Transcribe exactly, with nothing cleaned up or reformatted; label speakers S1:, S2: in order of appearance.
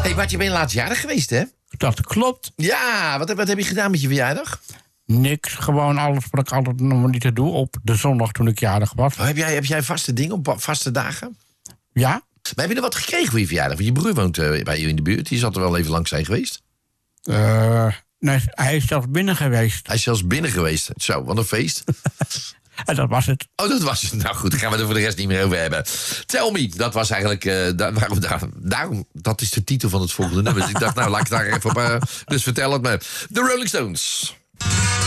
S1: Hey Bart, je bent laatst jarig geweest, hè?
S2: Dat klopt.
S1: Ja, wat, wat heb je gedaan met je verjaardag?
S2: Niks, gewoon alles wat ik altijd normaliter doe op de zondag toen ik jarig was.
S1: Oh, heb, jij, heb jij vaste dingen op vaste dagen?
S2: Ja?
S1: Maar heb je er wat gekregen voor je verjaardag? Want je broer woont uh, bij je in de buurt. Die zal er wel even langs zijn geweest.
S2: Uh, nee, hij is zelfs binnen geweest.
S1: Hij is zelfs binnen geweest. Zo, wat een feest.
S2: En dat was het.
S1: Oh, dat was het. Nou goed, daar gaan we er voor de rest niet meer over hebben. Tell Me, dat was eigenlijk... Uh, da- waarom, da- daarom, dat is de titel van het volgende nummer. Dus ik dacht, nou, laat ik daar even op... Uh, dus vertel het me. The Rolling Stones.